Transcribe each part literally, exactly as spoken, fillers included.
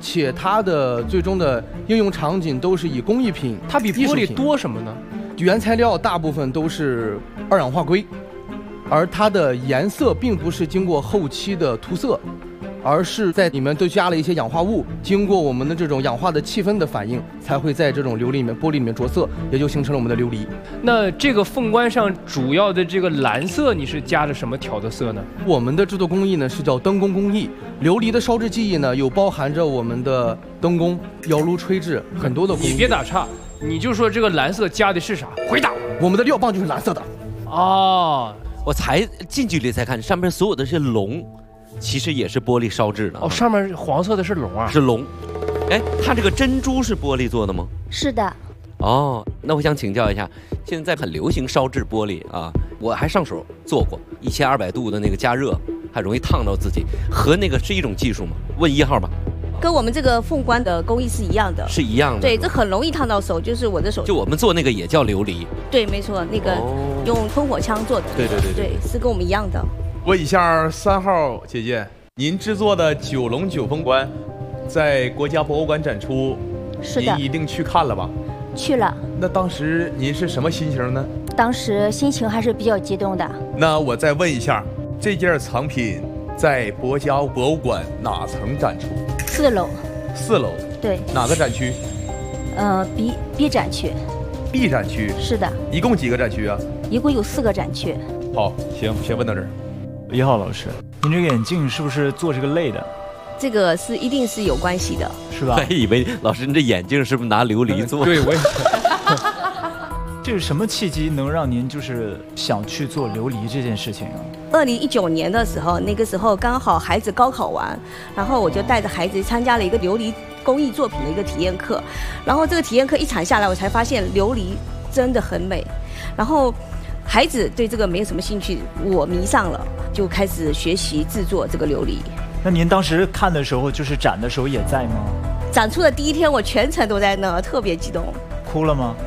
且它的最终的应用场景都是以工艺品， 它比玻璃多什么呢？ 原材料大部分都是二氧化硅，而它的颜色并不是经过后期的涂色，而是在里面都加了一些氧化物，经过我们的这种氧化的气氛的反应，才会在这种琉璃里面、玻璃里面着色，也就形成了我们的琉璃。 那这个凤冠上主要的这个蓝色，你是加着什么调的色呢？ 我们的制作工艺呢是叫灯工工艺，琉璃的烧制技艺呢又包含着我们的灯工、窑炉吹制很多的工艺。 你别打岔，你就说这个蓝色加的是啥？回答。 我们的料棒就是蓝色的。 哦， 我才近距离才看，上面所有的这些龙，其实也是玻璃烧制的。 哦，上面黄色的是龙啊？ 是龙。哎，它这个珍珠是玻璃做的吗？ 是的。 哦，那我想请教一下，现在很流行烧制玻璃啊，我还上手做过，一千二百度的那个加热，还容易烫到自己，和那个是一种技术吗？问一号吧。 跟我们这个凤冠的工艺是一样的， 是一样的。 对，这很容易烫到手，就是我的手。 就我们做那个也叫琉璃。 对，没错，那个用喷火枪做的。 对对对对，是跟我们一样的。 问一下三号姐姐，您制作的九龙九凤冠，在国家博物馆展出， 是的， 您一定去看了吧？ 去了。 那当时您是什么心情呢？ 当时心情还是比较激动的。 那我再问一下，这件藏品在国家博物馆哪层展出？ 四楼。 四楼。 对。 哪个展区？ 呃 ，B B 展区。 B 展区。 是的。 一共几个展区啊？ 一共有四个展区。 好，行，先问到这儿。 一号老师，您这个眼镜是不是做这个类的？ 这个是一定是有关系的， 是吧？ 我还以为老师你这眼镜是不是拿琉璃做？ 对，我也。 这是什么契机能让您就是想去做琉璃这件事情啊？ 二零一九年的时候，那个时候刚好孩子高考完，然后我就带着孩子参加了一个琉璃工艺作品的一个体验课，然后这个体验课一场下来，我才发现琉璃真的很美，然后孩子对这个没有什么兴趣，我迷上了，就开始学习制作这个琉璃。 那您当时看的时候，就是展的时候也在吗？ 展出的第一天，我全程都在那，特别激动。 哭了吗？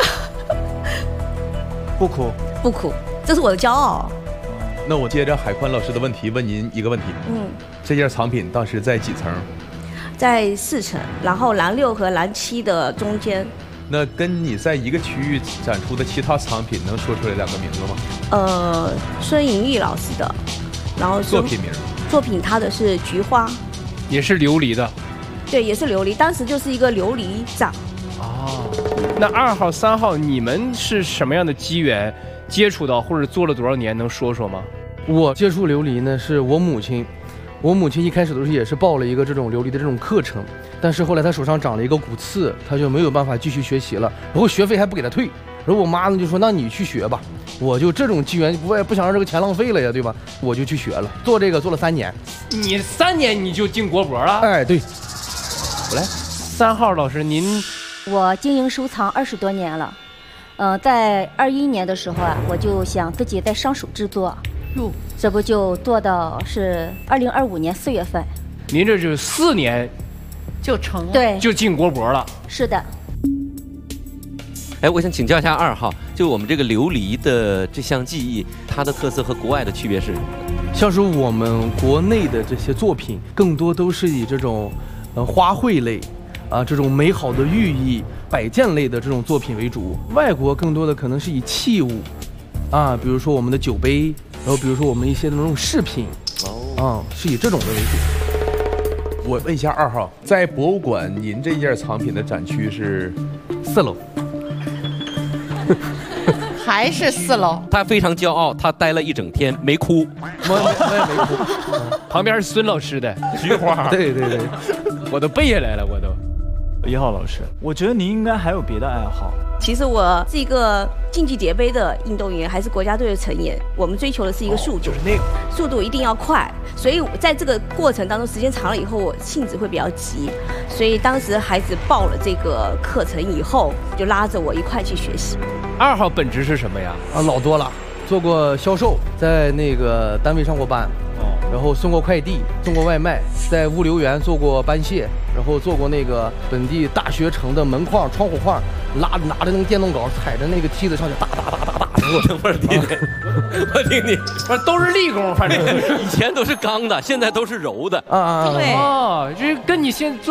不哭， 不哭，这是我的骄傲。 那我接着海宽老师的问题问您一个问题。 嗯， 这件藏品当时在几层？ 在四层，然后蓝六和蓝七的中间。 那跟你在一个区域展出的其他藏品，能说出来两个名字吗？ 呃，孙颖玉老师的，然后作品名。 作品它的是菊花， 也是琉璃的。 对，也是琉璃，当时就是一个琉璃展。 哦，那二号、三号，你们是什么样的机缘接触到，或者做了多少年？能说说吗？ 我接触琉璃呢，是我母亲。我母亲一开始的时候也是报了一个这种琉璃的这种课程，但是后来她手上长了一个骨刺，她就没有办法继续学习了，然后学费还不给她退。然后我妈呢就说：“那你去学吧。”我就这种机缘，我也不想让这个钱浪费了呀，对吧？我就去学了，做这个做了三年。 你三年你就进国博了？ 哎，对。 我来，三号老师，您。 我经营收藏二十多年了，呃，在二一年的时候啊，我就想自己再上手制作， 哟， 这不就做到是二零二五年四月份。 您这就四年就成了， 对， 就进国博了。 是的。 哎，我想请教一下二号，就我们这个琉璃的这项技艺，它的特色和国外的区别是？ 像是我们国内的这些作品，更多都是以这种呃花卉类。啊，这种美好的寓意、摆件类的这种作品为主。外国更多的可能是以器物，啊，比如说我们的酒杯，然后比如说我们一些那种饰品，啊，是以这种的为主。 我问一下二号，在博物馆您这件藏品的展区是四楼， 还是四楼？ 他非常骄傲，他待了一整天没哭， 我我也没哭。 旁边是孙老师的菊花， 对对对， 我都背下来了，我都。 一号老师，我觉得您应该还有别的爱好。 其实我是一个竞技叠杯的运动员，还是国家队的成员。我们追求的是一个速度， 就是那个速度一定要快。所以在这个过程当中，时间长了以后，我性子会比较急。所以当时孩子报了这个课程以后，就拉着我一块去学习。 二号本职是什么呀？ 啊，老多了，做过销售，在那个单位上过班。然后送过快递，送过外卖，在物流园做过班卸，然后做过那个本地大学城的门框、窗户框，拉拿着那个电动镐，踩着那个梯子上去，哒哒哒哒哒。 我等会儿听听，我听听， 不是都是力工，反正以前都是钢的，现在都是柔的啊啊啊！ 对哦，这跟你现在做。